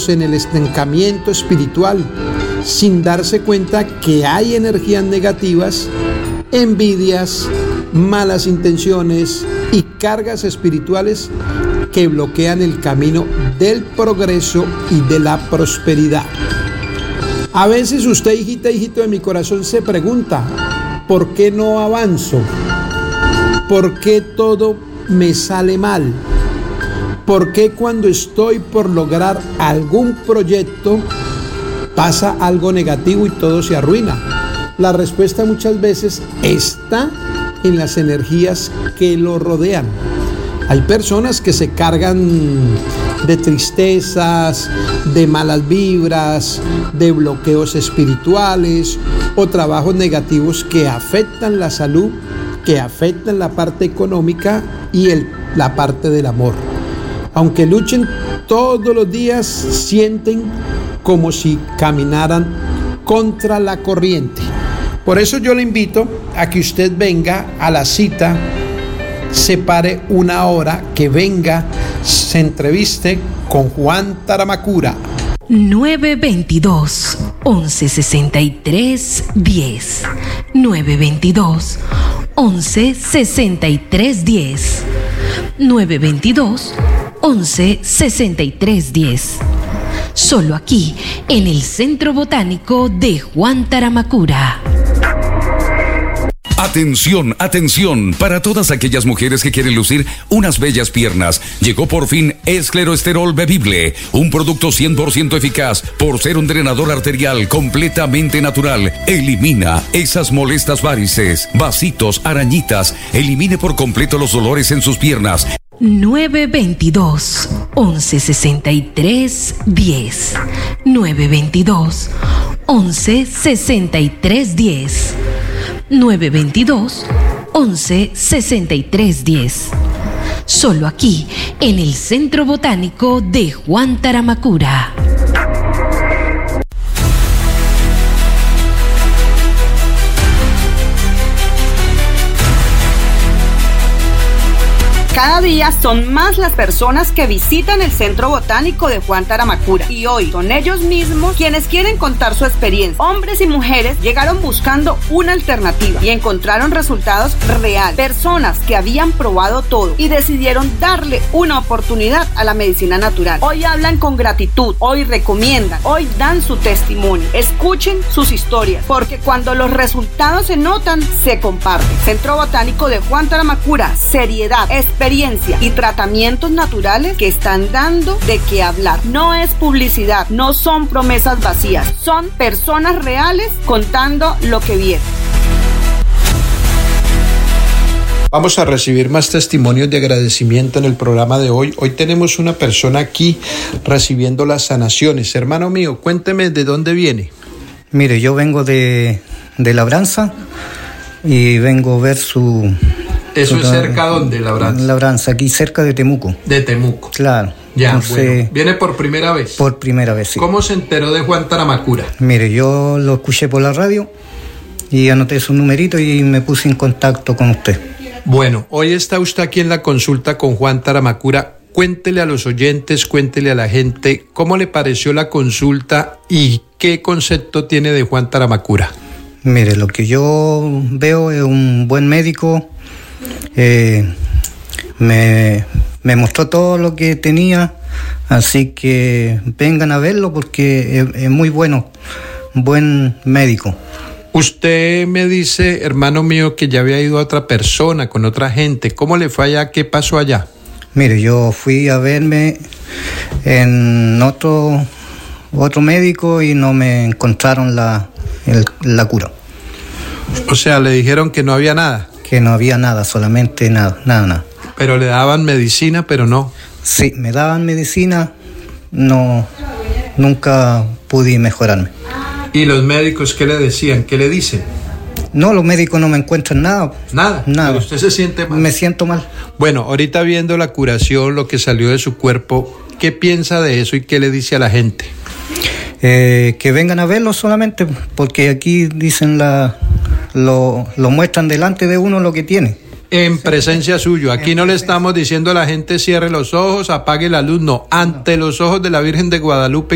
sumidos en el estancamiento espiritual, sin darse cuenta que hay energías negativas, envidias, malas intenciones y cargas espirituales que bloquean el camino del progreso y de la prosperidad. A veces usted, hijita, hijito de mi corazón, se pregunta, ¿por qué no avanzo? ¿Por qué todo me sale mal? ¿Por qué cuando estoy por lograr algún proyecto pasa algo negativo y todo se arruina? La respuesta muchas veces está en las energías que lo rodean. Hay personas que se cargan de tristezas, de malas vibras, de bloqueos espirituales o trabajos negativos que afectan la salud, que afectan la parte económica y la parte del amor. Aunque luchen todos los días, sienten como si caminaran contra la corriente. Por eso yo le invito a que usted venga a la cita, separe una hora, que venga, se entreviste con Juan Taramacura. 922-1163-10. 922-1163-10. 922-1163-10. Solo aquí, en el Centro Botánico de Juan Taramacura. Atención, atención, para todas aquellas mujeres que quieren lucir unas bellas piernas. Llegó por fin Escleroesterol Bebible, un producto 100% eficaz por ser un drenador arterial completamente natural. Elimina esas molestas varices, vasitos, arañitas. Elimine por completo los dolores en sus piernas. 922-1163-10. 922-1163-10. 922-1163-10. Solo aquí, en el Centro Botánico de Juan Taramacura. Cada día son más las personas que visitan el Centro Botánico de Juan Taramacura y hoy son ellos mismos quienes quieren contar su experiencia. Hombres y mujeres llegaron buscando una alternativa y encontraron resultados reales. Personas que habían probado todo y decidieron darle una oportunidad a la medicina natural. Hoy hablan con gratitud, hoy recomiendan, hoy dan su testimonio. Escuchen sus historias, porque cuando los resultados se notan, se comparten. Centro Botánico de Juan Taramacura, seriedad, experiencia y tratamientos naturales que están dando de qué hablar. No es publicidad, no son promesas vacías, son personas reales contando lo que vieron. Vamos a recibir más testimonios de agradecimiento en el programa de hoy. Hoy tenemos una persona aquí recibiendo las sanaciones. Hermano mío, cuénteme de dónde viene. Mire, yo vengo de Labranza y vengo a ver su... ¿Eso es cerca dónde, Labranza? Labranza, aquí cerca de Temuco. De Temuco. Claro. Ya, entonces, bueno. ¿Viene por primera vez? Por primera vez, sí. ¿Cómo se enteró de Juan Taramacura? Mire, yo lo escuché por la radio y anoté su numerito y me puse en contacto con usted. Bueno, hoy está usted aquí en la consulta con Juan Taramacura. Cuéntele a los oyentes, cuéntele a la gente cómo le pareció la consulta y qué concepto tiene de Juan Taramacura. Mire, lo que yo veo es un buen médico. Me mostró todo lo que tenía, así que vengan a verlo porque es muy bueno, buen médico. Usted me dice, hermano mío, que ya había ido a otra persona, con otra gente. ¿Cómo le fue allá? ¿Qué pasó allá? Mire, yo fui a verme en otro médico y no me encontraron la cura. O sea, le dijeron que no había nada. Que no había nada, solamente nada. Pero le daban medicina, pero no. Sí, me daban medicina, no, nunca pude mejorarme. ¿Y los médicos qué le decían? ¿Qué le dicen? No, los médicos no me encuentran nada. Nada. Pero usted se siente mal. Me siento mal. Bueno, ahorita viendo la curación, lo que salió de su cuerpo, ¿qué piensa de eso y qué le dice a la gente? Que vengan a verlo solamente, porque aquí dicen lo muestran delante de uno lo que tiene. En presencia suyo. Aquí no le estamos diciendo a la gente cierre los ojos, apague la luz, no. Ante los ojos de la Virgen de Guadalupe